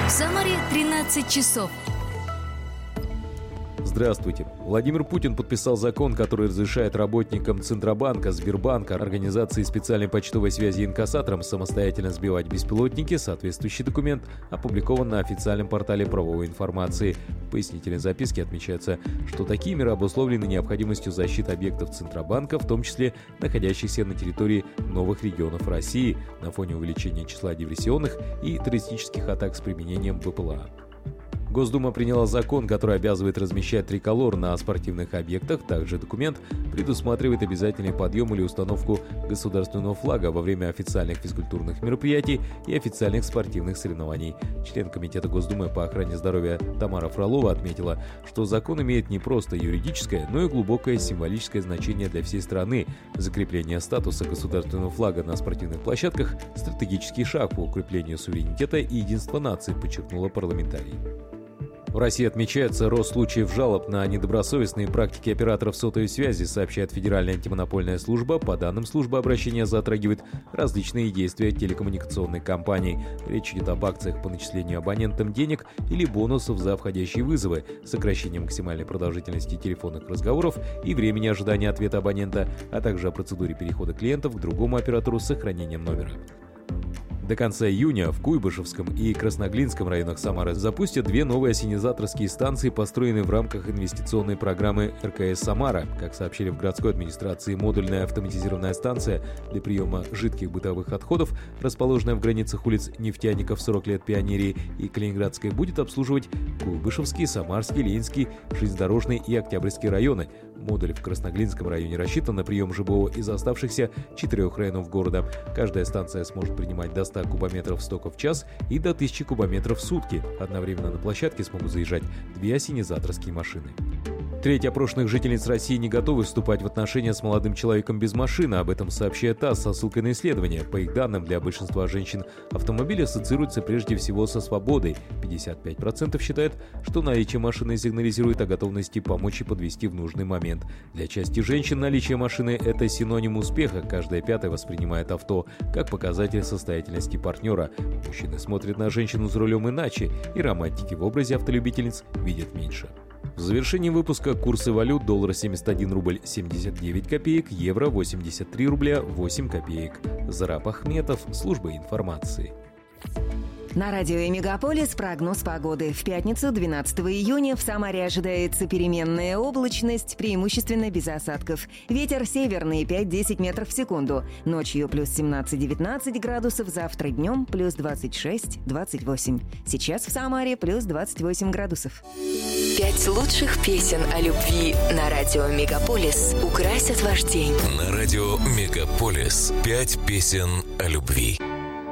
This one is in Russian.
В Самаре 13 часов. Здравствуйте. Владимир Путин подписал закон, который разрешает работникам Центробанка, Сбербанка, организации специальной почтовой связи и инкассаторам самостоятельно сбивать беспилотники. Соответствующий документ опубликован на официальном портале правовой информации. В пояснительной записке отмечается, что такие меры обусловлены необходимостью защиты объектов Центробанка, в том числе находящихся на территории новых регионов России, на фоне увеличения числа диверсионных и террористических атак с применением БПЛА. Госдума приняла закон, который обязывает размещать триколор на спортивных объектах. Также документ предусматривает обязательный подъем или установку государственного флага во время официальных физкультурных мероприятий и официальных спортивных соревнований. Член Комитета Госдумы по охране здоровья Тамара Фролова отметила, что закон имеет не просто юридическое, но и глубокое символическое значение для всей страны. Закрепление статуса государственного флага на спортивных площадках – стратегический шаг по укреплению суверенитета и единства нации, подчеркнула парламентарий. В России отмечается рост случаев жалоб на недобросовестные практики операторов сотовой связи, сообщает Федеральная антимонопольная служба. По данным службы, обращение затрагивает различные действия телекоммуникационной компании. Речь идет об акциях по начислению абонентам денег или бонусов за входящие вызовы, сокращение максимальной продолжительности телефонных разговоров и времени ожидания ответа абонента, а также о процедуре перехода клиентов к другому оператору с сохранением номера. До конца июня в Куйбышевском и Красноглинском районах Самары запустят две новые ассенизаторские станции, построенные в рамках инвестиционной программы РКС «Самара». Как сообщили в городской администрации, модульная автоматизированная станция для приема жидких бытовых отходов, расположенная в границах улиц Нефтяников, 40 лет Пионерии и Калининградской, будет обслуживать Куйбышевский, Самарский, Ленинский, Железнодорожный и Октябрьский районы. Модуль в Красноглинском районе рассчитан на прием ЖБО из оставшихся 4 районов города. Каждая станция сможет принимать до 100 кубометров стока в час и до 1000 кубометров в сутки. Одновременно на площадке смогут заезжать 2 ассенизаторские машины. Треть опрошенных жительниц России не готовы вступать в отношения с молодым человеком без машины. Об этом сообщает ТАСС со ссылкой на исследование. По их данным, для большинства женщин автомобиль ассоциируется прежде всего со свободой. 55% считают, что наличие машины сигнализирует о готовности помочь и подвезти в нужный момент. Для части женщин наличие машины – это синоним успеха. Каждая пятая воспринимает авто как показатель состоятельности партнера. Мужчины смотрят на женщину за рулем иначе, и романтики в образе автолюбительниц видят меньше. В завершении выпуска курсы валют: доллар 71 рубль 79 копеек, евро 83 рубля 8 копеек. Зараб Ахметов, служба информации. На радио Мегаполис прогноз погоды. В пятницу, 12 июня, в Самаре ожидается переменная облачность, преимущественно без осадков. Ветер северный 5-10 метров в секунду. Ночью плюс 17-19 градусов, завтра днем плюс 26-28. Сейчас в Самаре плюс 28 градусов. 5 лучших песен о любви на радио Мегаполис украсят ваш день. На радио Мегаполис 5 песен о любви.